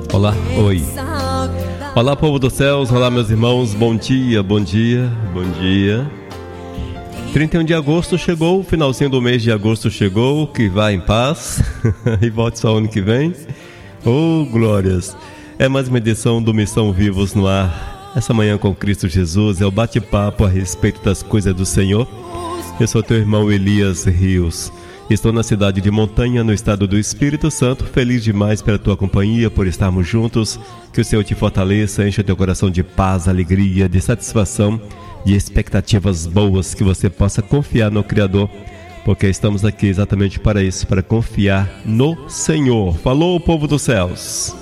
Olá, oi. Olá, povo dos céus, olá, meus irmãos, bom dia, bom dia, bom dia. 31 de agosto chegou, o finalzinho do mês de agosto chegou, que vá em paz e volte só ano que vem. Oh, glórias! É mais uma edição do Missão Vivos no Ar. Essa manhã com Cristo Jesus é o bate-papo a respeito das coisas do Senhor. Eu sou teu irmão Elias Rios. Estou na cidade de Montanha, no estado do Espírito Santo. Feliz demais pela tua companhia, por estarmos juntos. Que o Senhor te fortaleça, encha teu coração de paz, alegria, de satisfação, de expectativas boas, que você possa confiar no Criador, porque estamos aqui exatamente para isso, para confiar no Senhor. Falou, povo dos céus!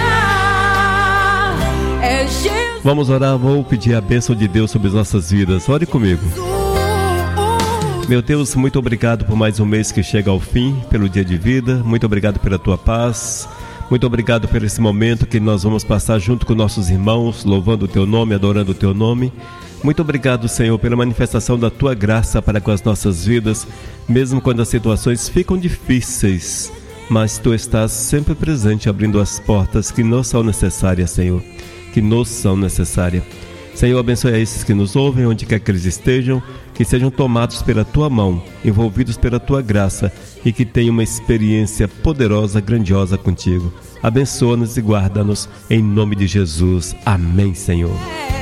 Vamos orar, vou pedir a bênção de Deus sobre as nossas vidas. Ore comigo. Meu Deus, muito obrigado por mais um mês que chega ao fim, pelo dia de vida. Muito obrigado pela tua paz. Muito obrigado por esse momento que nós vamos passar junto com nossos irmãos, louvando o teu nome, adorando o teu nome. Muito obrigado, Senhor, pela manifestação da tua graça para com as nossas vidas, mesmo quando as situações ficam difíceis. Mas tu estás sempre presente, abrindo as portas que nos são necessárias, Senhor. Que nos são necessárias. Senhor, abençoe a esses que nos ouvem, onde quer que eles estejam, que sejam tomados pela tua mão, envolvidos pela tua graça e que tenham uma experiência poderosa, grandiosa contigo. Abençoa-nos e guarda-nos em nome de Jesus. Amém, Senhor.